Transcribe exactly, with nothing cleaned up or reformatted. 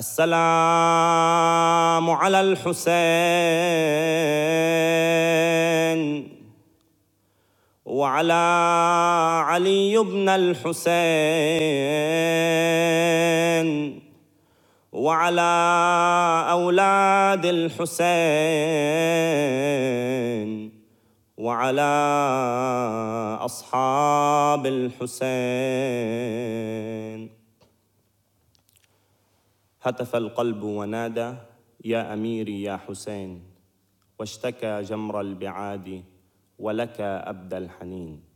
السلام على الحسين وعلى علي بن الحسين وعلى أولاد الحسين وعلى أصحاب الحسين. هتف القلب ونادى يا أميري يا حسين، واشتكى جمر البعاد ولك أبدى الحنين.